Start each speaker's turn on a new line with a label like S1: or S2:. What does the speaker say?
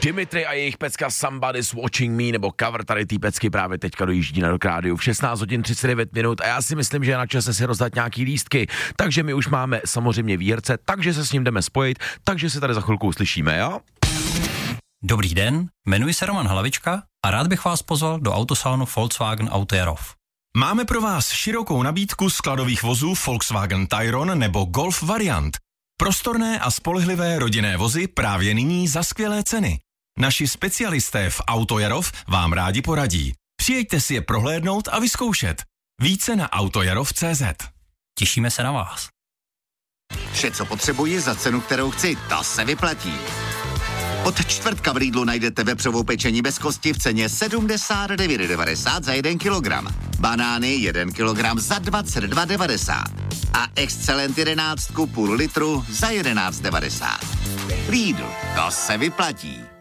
S1: Dimitri a jejich pecka Somebody's Watching Me, nebo cover tady té pecky právě teďka dojíždí na Rock Rádiu v 16 hodin 39 minut a já si myslím, že je na čase si rozdat nějaký lístky, takže my už máme samozřejmě výherce, takže se s ním jdeme spojit, takže se tady za chvilku uslyšíme, jo?
S2: Dobrý den, jmenuji se Roman Hlavička a rád bych vás pozval do autosalonu Volkswagen Auto Jarov.
S3: Máme pro vás širokou nabídku skladových vozů Volkswagen Tayron nebo Golf variant. Prostorné a spolehlivé rodinné vozy právě nyní za skvělé ceny. Naši specialisté v Auto Jarov vám rádi poradí. Přijeďte si je prohlédnout a vyzkoušet. Více na autojarov.cz.
S2: Těšíme se na vás.
S4: Vše, co potřebuji za cenu, kterou chci, to se vyplatí. Od čtvrtka v Lidlu najdete vepřovou pečení bez kosti v ceně 79,90 za 1 kilogram. Banány 1 kilogram za 22,90. A Excellent 11 půl litru za 11,90. Lidl, to se vyplatí.